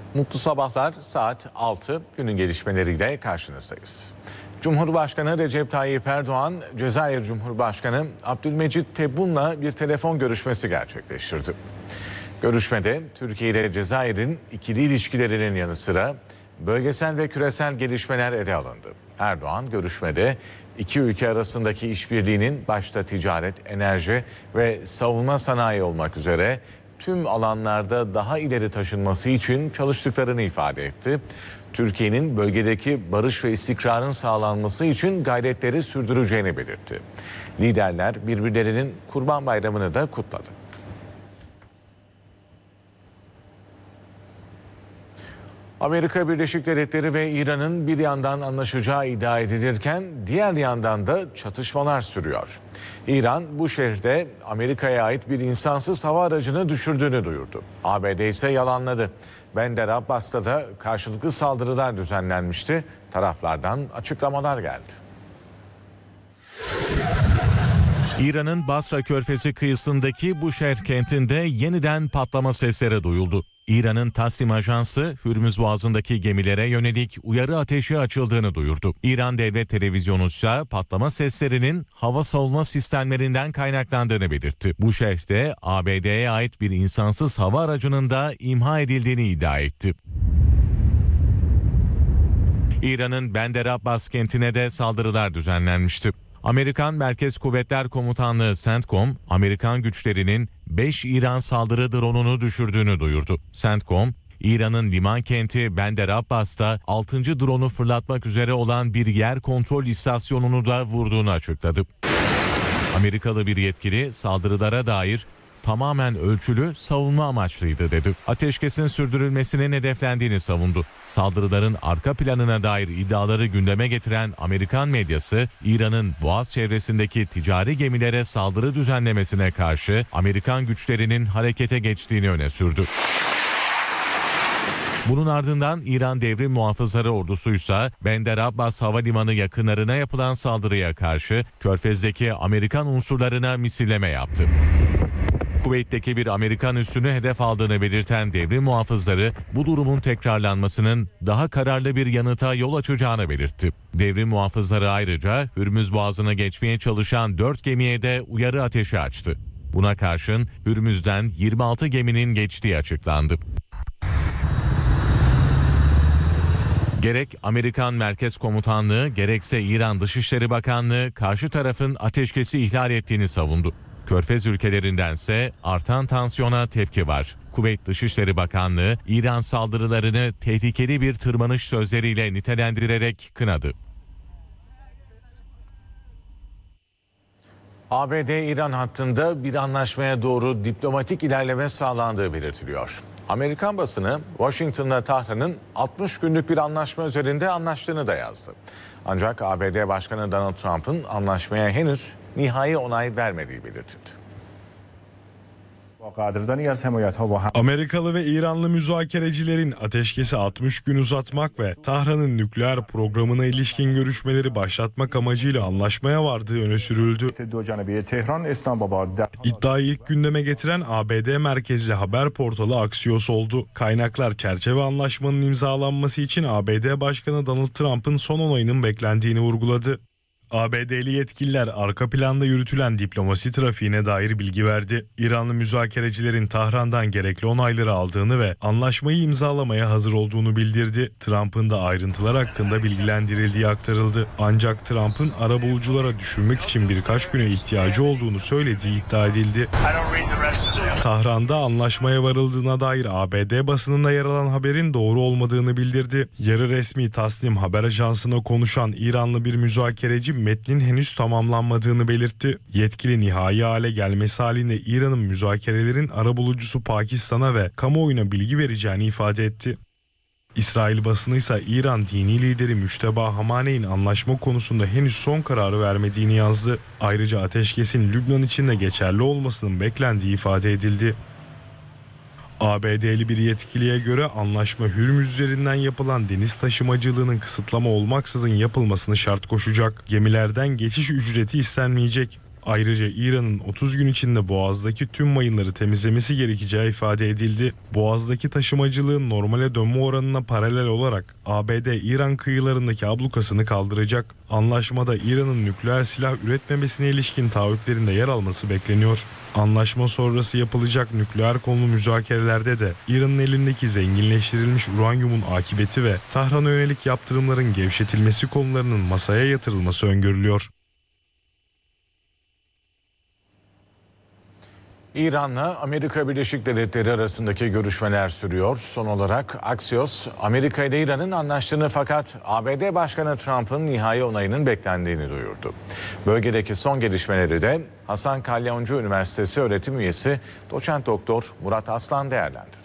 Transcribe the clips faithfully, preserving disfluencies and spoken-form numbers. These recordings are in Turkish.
Mutlu sabahlar, saat altı, günün gelişmeleriyle karşınızdayız. Cumhurbaşkanı Recep Tayyip Erdoğan, Cezayir Cumhurbaşkanı Abdülmecit Tebbun'la bir telefon görüşmesi gerçekleştirdi. Görüşmede Türkiye ile Cezayir'in ikili ilişkilerinin yanı sıra bölgesel ve küresel gelişmeler ele alındı. Erdoğan görüşmede iki ülke arasındaki işbirliğinin başta ticaret, enerji ve savunma sanayi olmak üzere tüm alanlarda daha ileri taşınması için çalıştıklarını ifade etti. Türkiye'nin bölgedeki barış ve istikrarın sağlanması için gayretleri sürdüreceğini belirtti. Liderler birbirlerinin Kurban Bayramı'nı da kutladı. Amerika Birleşik Devletleri ve İran'ın bir yandan anlaşacağı iddia edilirken diğer yandan da çatışmalar sürüyor. İran bu şehirde Amerika'ya ait bir insansız hava aracını düşürdüğünü duyurdu. A B D ise yalanladı. Bandar Abbas'ta da karşılıklı saldırılar düzenlenmişti. Taraflardan açıklamalar geldi. İran'ın Basra Körfezi kıyısındaki Buşehir kentinde yeniden patlama sesleri duyuldu. İran'ın Tasnim Ajansı, Hürmüz Boğazı'ndaki gemilere yönelik uyarı ateşi açıldığını duyurdu. İran Devlet Televizyonu ise patlama seslerinin hava savunma sistemlerinden kaynaklandığını belirtti. Buşehir'de A B D'ye ait bir insansız hava aracının da imha edildiğini iddia etti. İran'ın Bandar Abbas kentine de saldırılar düzenlenmişti. Amerikan Merkez Kuvvetler Komutanlığı CENTCOM, Amerikan güçlerinin beş İran saldırı drone'unu düşürdüğünü duyurdu. CENTCOM, İran'ın liman kenti Bandar Abbas'ta altıncı drone'u fırlatmak üzere olan bir yer kontrol istasyonunu da vurduğunu açıkladı. Amerikalı bir yetkili saldırılara dair tamamen ölçülü, savunma amaçlıydı dedi. Ateşkesin sürdürülmesinin hedeflendiğini savundu. Saldırıların arka planına dair iddiaları gündeme getiren Amerikan medyası, İran'ın Boğaz çevresindeki ticari gemilere saldırı düzenlemesine karşı Amerikan güçlerinin harekete geçtiğini öne sürdü. Bunun ardından İran Devrim Muhafızları Ordusu'ysa Bandar Abbas Havalimanı yakınlarına yapılan saldırıya karşı Körfez'deki Amerikan unsurlarına misilleme yaptı. Kuveyt'teki bir Amerikan üssünü hedef aldığını belirten devrim muhafızları bu durumun tekrarlanmasının daha kararlı bir yanıta yol açacağını belirtti. Devrim muhafızları ayrıca Hürmüz Boğazı'na geçmeye çalışan dört gemiye de uyarı ateşi açtı. Buna karşın Hürmüz'den yirmi altı geminin geçtiği açıklandı. Gerek Amerikan Merkez Komutanlığı gerekse İran Dışişleri Bakanlığı karşı tarafın ateşkesi ihlal ettiğini savundu. Körfez ülkelerindense artan tansiyona tepki var. Kuveyt Dışişleri Bakanlığı, İran saldırılarını tehlikeli bir tırmanış sözleriyle nitelendirerek kınadı. A B D-İran hattında bir anlaşmaya doğru diplomatik ilerleme sağlandığı belirtiliyor. Amerikan basını, Washington'la Tahran'ın altmış günlük bir anlaşma üzerinde anlaştığını da yazdı. Ancak A B D Başkanı Donald Trump'ın anlaşmaya henüz nihai onay vermediği belirtildi. Amerikalı ve İranlı müzakerecilerin ateşkesi altmış gün uzatmak ve Tahran'ın nükleer programına ilişkin görüşmeleri başlatmak amacıyla anlaşmaya vardığı öne sürüldü. İddiayı ilk gündeme getiren A B D merkezli haber portalı Axios oldu. Kaynaklar çerçeve anlaşmanın imzalanması için A B D Başkanı Donald Trump'ın son onayının beklendiğini vurguladı. A B D'li yetkililer arka planda yürütülen diplomasi trafiğine dair bilgi verdi. İranlı müzakerecilerin Tahran'dan gerekli onayları aldığını ve anlaşmayı imzalamaya hazır olduğunu bildirdi. Trump'ın da ayrıntılar hakkında bilgilendirildiği aktarıldı. Ancak Trump'ın arabuluculara düşürmek için birkaç güne ihtiyacı olduğunu söylediği iddia edildi. Tahran'da anlaşmaya varıldığına dair A B D basınında yer alan haberin doğru olmadığını bildirdi. Yarı resmi Tasnim haber ajansına konuşan İranlı bir müzakereci metnin henüz tamamlanmadığını belirtti. Yetkili nihai hale gelmesi halinde İran'ın müzakerelerin arabulucusu Pakistan'a ve kamuoyuna bilgi vereceğini ifade etti. İsrail basını ise İran dini lideri Müşteba Hamane'in anlaşma konusunda henüz son kararı vermediğini yazdı. Ayrıca ateşkesin Lübnan için de geçerli olmasının beklendiği ifade edildi. A B D'li bir yetkiliye göre anlaşma Hürmüz üzerinden yapılan deniz taşımacılığının kısıtlama olmaksızın yapılmasını şart koşacak. Gemilerden geçiş ücreti istenmeyecek. Ayrıca İran'ın otuz gün içinde Boğaz'daki tüm mayınları temizlemesi gerekeceği ifade edildi. Boğaz'daki taşımacılığın normale dönme oranına paralel olarak A B D İran kıyılarındaki ablukasını kaldıracak. Anlaşmada İran'ın nükleer silah üretmemesine ilişkin taahhütlerinde yer alması bekleniyor. Anlaşma sonrası yapılacak nükleer konulu müzakerelerde de İran'ın elindeki zenginleştirilmiş uranyumun akıbeti ve Tahran'a yönelik yaptırımların gevşetilmesi konularının masaya yatırılması öngörülüyor. İran'la Amerika Birleşik Devletleri arasındaki görüşmeler sürüyor. Son olarak Axios, Amerika ile İran'ın anlaştığını fakat A B D Başkanı Trump'ın nihai onayının beklendiğini duyurdu. Bölgedeki son gelişmeleri de Hasan Kalyoncu Üniversitesi öğretim üyesi doçent doktor Murat Aslan değerlendirdi.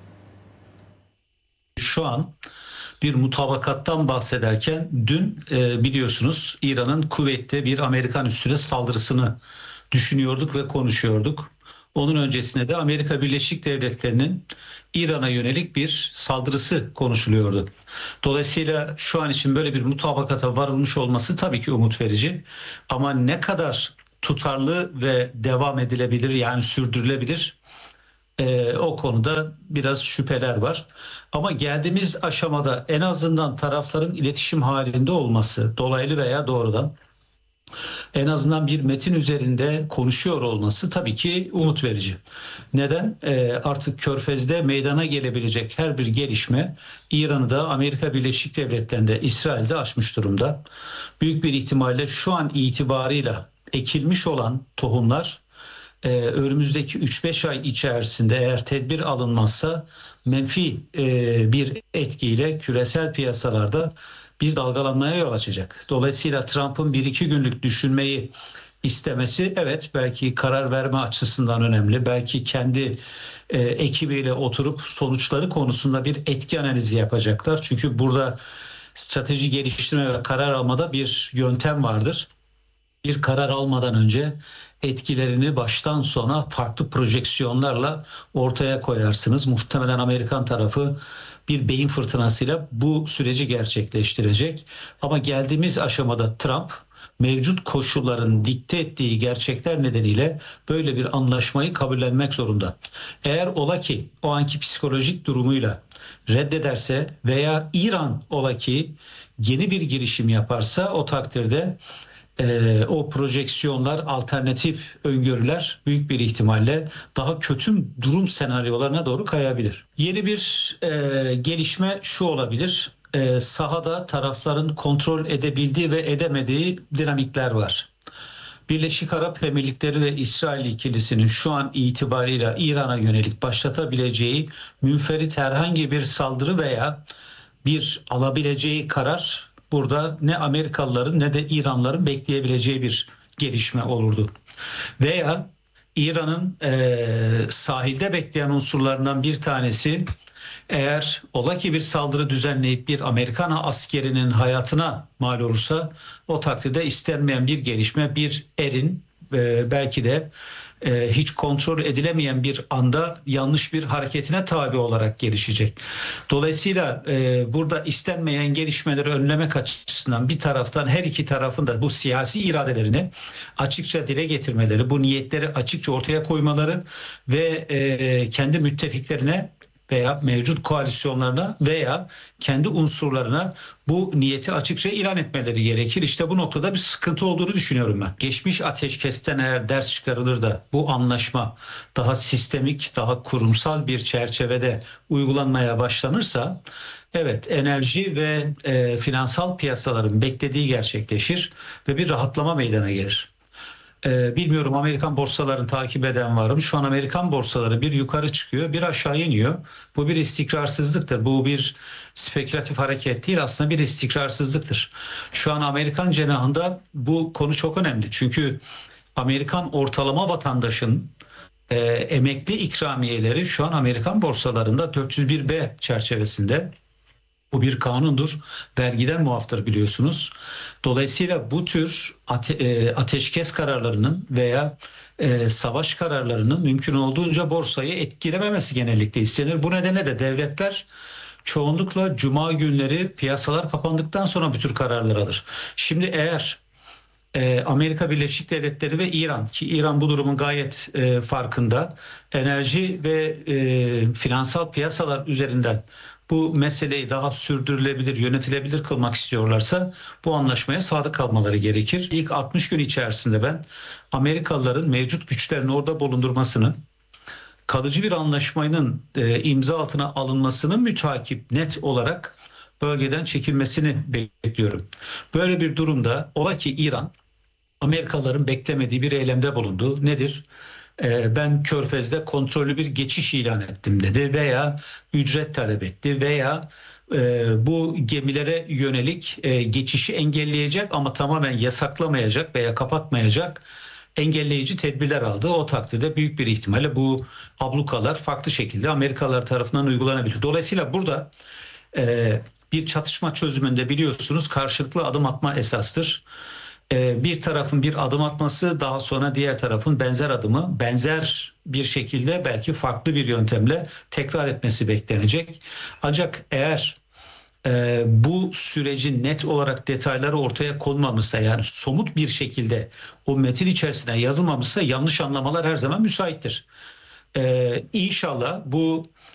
Şu an bir mutabakattan bahsederken dün e, biliyorsunuz İran'ın kuvvetli bir Amerikan üssüne saldırısını düşünüyorduk ve konuşuyorduk. Onun öncesinde de Amerika Birleşik Devletleri'nin İran'a yönelik bir saldırısı konuşuluyordu. Dolayısıyla şu an için böyle bir mutabakata varılmış olması tabii ki umut verici. Ama ne kadar tutarlı ve devam edilebilir, yani sürdürülebilir, Ee, o konuda biraz şüpheler var. Ama geldiğimiz aşamada en azından tarafların iletişim halinde olması, dolaylı veya doğrudan en azından bir metin üzerinde konuşuyor olması tabii ki umut verici. Neden? Ee, artık Körfez'de meydana gelebilecek her bir gelişme İran'ı da Amerika Birleşik Devletleri'nde, İsrail'de aşmış durumda. Büyük bir ihtimalle şu an itibarıyla ekilmiş olan tohumlar Ee, önümüzdeki üç beş ay içerisinde eğer tedbir alınmazsa menfi e, bir etkiyle küresel piyasalarda bir dalgalanmaya yol açacak. Dolayısıyla Trump'ın bir iki günlük düşünmeyi istemesi, evet, belki karar verme açısından önemli. Belki kendi e, ekibiyle oturup sonuçları konusunda bir etki analizi yapacaklar. Çünkü burada strateji geliştirme ve karar almada bir yöntem vardır. Bir karar almadan önce etkilerini baştan sona farklı projeksiyonlarla ortaya koyarsınız. Muhtemelen Amerikan tarafı bir beyin fırtınasıyla bu süreci gerçekleştirecek. Ama geldiğimiz aşamada Trump mevcut koşulların dikte ettiği gerçekler nedeniyle böyle bir anlaşmayı kabullenmek zorunda. Eğer ola ki o anki psikolojik durumuyla reddederse veya İran ola ki yeni bir girişim yaparsa o takdirde Ee, o projeksiyonlar, alternatif öngörüler büyük bir ihtimalle daha kötü durum senaryolarına doğru kayabilir. Yeni bir e, gelişme şu olabilir. E, sahada tarafların kontrol edebildiği ve edemediği dinamikler var. Birleşik Arap Emirlikleri ve İsrail ikilisinin şu an itibarıyla İran'a yönelik başlatabileceği münferit herhangi bir saldırı veya bir alabileceği karar burada ne Amerikalıların ne de İranlıların bekleyebileceği bir gelişme olurdu. Veya İran'ın e, sahilde bekleyen unsurlarından bir tanesi, eğer ola ki bir saldırı düzenleyip bir Amerikan askerinin hayatına mal olursa o takdirde istenmeyen bir gelişme, bir erin e, belki de e, hiç kontrol edilemeyen bir anda yanlış bir hareketine tabi olarak gelişecek. Dolayısıyla e, burada istenmeyen gelişmeleri önlemek açısından bir taraftan her iki tarafın da bu siyasi iradelerini açıkça dile getirmeleri, bu niyetleri açıkça ortaya koymaları ve e, kendi müttefiklerine veya mevcut koalisyonlarına veya kendi unsurlarına bu niyeti açıkça ilan etmeleri gerekir. İşte bu noktada bir sıkıntı olduğunu düşünüyorum ben. Geçmiş ateşkesten eğer ders çıkarılır da bu anlaşma daha sistemik, daha kurumsal bir çerçevede uygulanmaya başlanırsa, evet, enerji ve e, finansal piyasaların beklediği gerçekleşir ve bir rahatlama meydana gelir. Bilmiyorum, Amerikan borsalarını takip eden var mı? Şu an Amerikan borsaları bir yukarı çıkıyor, bir aşağı iniyor. Bu bir istikrarsızlıktır. Bu bir spekülatif hareket değil, aslında bir istikrarsızlıktır. Şu an Amerikan cenahında bu konu çok önemli. Çünkü Amerikan ortalama vatandaşın e, emekli ikramiyeleri şu an Amerikan borsalarında dört yüz bir B çerçevesinde. Bu bir kanundur. Vergiden muaftır, biliyorsunuz. Dolayısıyla bu tür ate, e, ateşkes kararlarının veya e, savaş kararlarının mümkün olduğunca borsayı etkilememesi genellikle istenir. Bu nedenle de devletler çoğunlukla cuma günleri piyasalar kapandıktan sonra bu tür kararlar alır. Şimdi eğer e, Amerika Birleşik Devletleri ve İran, ki İran bu durumun gayet e, farkında, enerji ve e, finansal piyasalar üzerinden bu meseleyi daha sürdürülebilir, yönetilebilir kılmak istiyorlarsa bu anlaşmaya sadık kalmaları gerekir. İlk altmış gün içerisinde ben Amerikalıların mevcut güçlerini orada bulundurmasını, kalıcı bir anlaşmanın e, imza altına alınmasının mütakip net olarak bölgeden çekilmesini bekliyorum. Böyle bir durumda ola ki İran Amerikalıların beklemediği bir eylemde bulundu. Nedir? Ee, ben Körfez'de kontrollü bir geçiş ilan ettim dedi veya ücret talep etti veya e, bu gemilere yönelik e, geçişi engelleyecek ama tamamen yasaklamayacak veya kapatmayacak engelleyici tedbirler aldı. O takdirde büyük bir ihtimalle bu ablukalar farklı şekilde Amerikalılar tarafından uygulanabilir. Dolayısıyla burada e, bir çatışma çözümünde biliyorsunuz karşılıklı adım atma esastır. Bir tarafın bir adım atması, daha sonra diğer tarafın benzer adımı benzer bir şekilde belki farklı bir yöntemle tekrar etmesi beklenecek. Ancak eğer e, bu sürecin net olarak detayları ortaya konmamışsa, yani somut bir şekilde o metin içerisine yazılmamışsa yanlış anlamalar her zaman müsaittir. Ee, inşallah bu